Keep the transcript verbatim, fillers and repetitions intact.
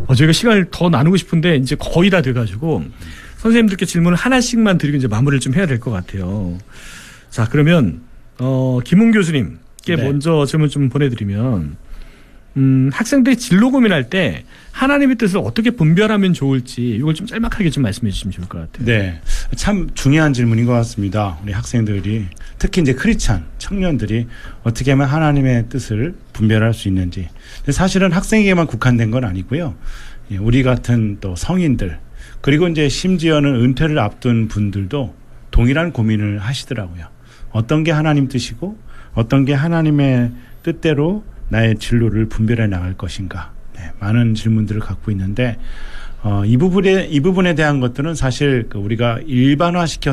어, 저희가 시간을 더 나누고 싶은데 이제 거의 다 돼가지고 선생님들께 질문을 하나씩만 드리고 이제 마무리를 좀 해야 될 것 같아요. 자, 그러면 어, 김웅 교수님께 네. 먼저 질문 좀 보내드리면 음, 학생들이 진로 고민할 때 하나님의 뜻을 어떻게 분별하면 좋을지 이걸 좀 짤막하게 좀 말씀해 주시면 좋을 것 같아요. 네, 참 중요한 질문인 것 같습니다. 우리 학생들이 특히 이제 크리스찬 청년들이 어떻게 하면 하나님의 뜻을 분별할 수 있는지. 근데 사실은 학생에게만 국한된 건 아니고요. 우리 같은 또 성인들 그리고 이제 심지어는 은퇴를 앞둔 분들도 동일한 고민을 하시더라고요. 어떤 게 하나님 뜻이고 어떤 게 하나님의 뜻대로 나의 진로를 분별해 나갈 것인가. 네, 많은 질문들을 갖고 있는데 어, 이 부분에 이 부분에 대한 것들은 사실 우리가 일반화시켜